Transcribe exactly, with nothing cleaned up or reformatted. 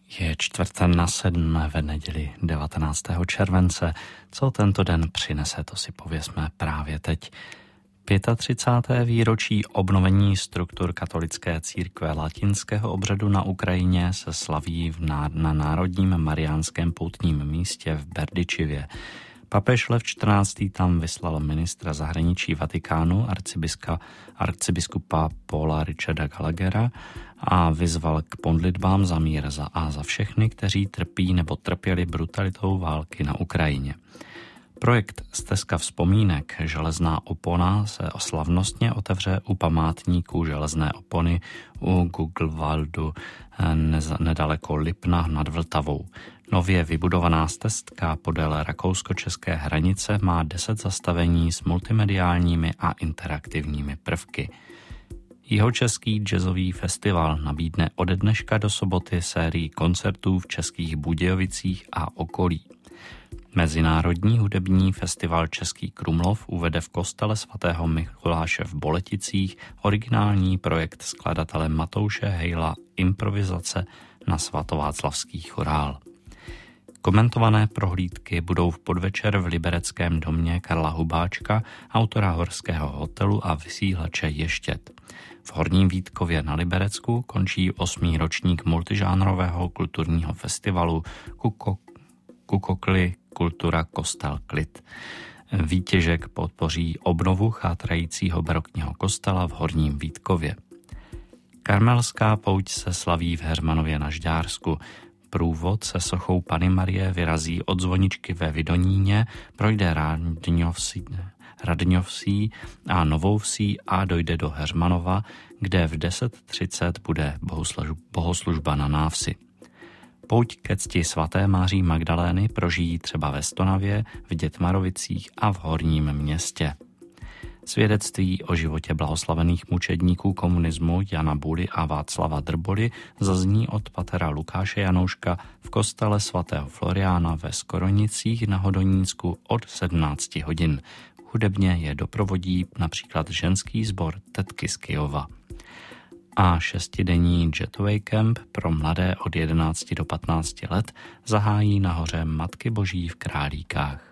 Je čtvrt na sedm ve neděli devatenáctého července. Co tento den přinese, to si pověsme právě teď. třicáté páté výročí obnovení struktur katolické církve latinského obřadu na Ukrajině se slaví v ná, na Národním mariánském poutním místě v Berdyčivě. Papež Lev čtrnáctý tam vyslal ministra zahraničí Vatikánu arcibiskupa, arcibiskupa Paula Richarda Gallaghera a vyzval k modlitbám za mír za a za všechny, kteří trpí nebo trpěli brutalitou války na Ukrajině. Projekt Stezka vzpomínek Železná opona se slavnostně otevře u památníků železné opony u Guglwaldu nedaleko Lipna nad Vltavou. Nově vybudovaná stezka podél rakousko-české hranice má deset zastavení s multimediálními a interaktivními prvky. Jihočeský jazzový festival nabídne ode dneška do soboty sérii koncertů v Českých Budějovicích a okolí. Mezinárodní hudební festival Český Krumlov uvede v kostele svatého Mikuláše v Boleticích originální projekt skladatele Matouše Hejla Improvizace na svatováclavský chorál. Komentované prohlídky budou v podvečer v libereckém domě Karla Hubáčka, autora Horského hotelu a vysílače Ještět. V Horním Vítkově na Liberecku končí osmý ročník multižánrového kulturního festivalu Kuko, Kukokli Kultura Kostel Klid. Výtěžek podpoří obnovu chátrajícího barokního kostela v Horním Vítkově. Karmelská pouť se slaví v Heřmanově na Žďársku. Průvod se sochou Panny Marie vyrazí od zvoničky ve Vidoníně, projde Radňovsí, Radňovsí a Novou Vsí a dojde do Heřmanova, kde v deset třicet bude bohoslužba na návsi. Pouť ke cti svaté Máří Magdalény prožijí třeba ve Stonavě, v Dětmarovicích a v Horním Městě. Svědectví o životě blahoslavených mučedníků komunismu Jana Buly a Václava Drboly zazní od patera Lukáše Janouška v kostele svatého Floriána ve Skoronicích na Hodonínsku od sedmnácti hodin. Hudebně je doprovodí například ženský sbor Tetky z Kyjova. A šestidenní Jetaway Camp pro mladé od jedenácti do patnácti let zahájí nahoře Matky Boží v Králíkách.